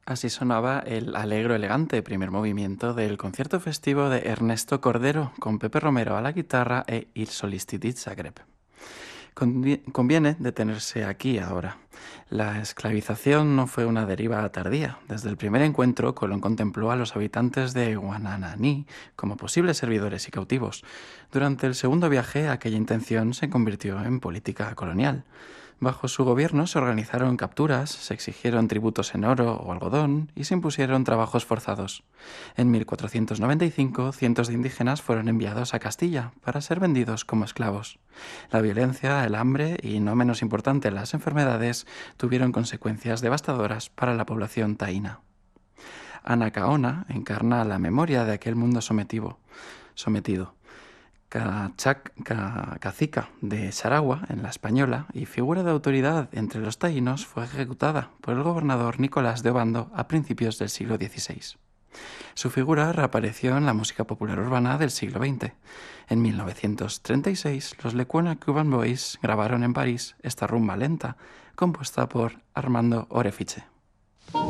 Así sonaba el Allegro elegante, primer movimiento del concierto festivo de Ernesto Cordero, con Pepe Romero a la guitarra e Il Solisti di Zagreb. Conviene detenerse aquí ahora. La esclavización no fue una deriva tardía. Desde el primer encuentro, Colón contempló a los habitantes de Guanananí como posibles servidores y cautivos. Durante el segundo viaje, aquella intención se convirtió en política colonial. Bajo su gobierno se organizaron capturas, se exigieron tributos en oro o algodón y se impusieron trabajos forzados. En 1495, cientos de indígenas fueron enviados a Castilla para ser vendidos como esclavos. La violencia, el hambre y, no menos importante, las enfermedades tuvieron consecuencias devastadoras para la población taína. Anacaona encarna la memoria de aquel mundo sometido. Cacica de Saragua, en la Española, y figura de autoridad entre los taínos, fue ejecutada por el gobernador Nicolás de Obando a principios del siglo XVI. Su figura reapareció en la música popular urbana del siglo XX. En 1936, los Lecuona Cuban Boys grabaron en París esta rumba lenta, compuesta por Armando Orefice.